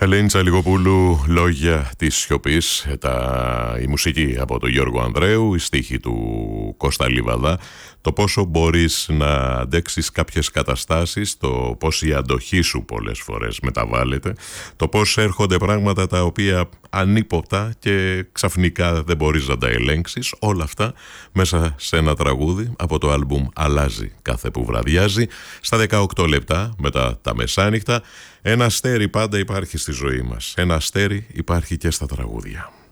Ελένη Τσαλιγοπούλου, λόγια της σιωπής, η μουσική από τον Γιώργο Ανδρέου, η στίχη του Κώστα Λιβαδά, το πόσο μπορείς να αντέξεις κάποιες καταστάσεις, το πώς η αντοχή σου πολλές φορές μεταβάλλεται, το πώς έρχονται πράγματα τα οποία ανίποτα και ξαφνικά δεν μπορείς να τα ελέγξεις, όλα αυτά μέσα σε ένα τραγούδι από το άλμπουμ «Αλλάζει κάθε που βραδιάζει», στα 18 λεπτά μετά τα μεσάνυχτα. Ένα αστέρι πάντα υπάρχει στη ζωή μας. Ένα αστέρι υπάρχει και στα τραγούδια.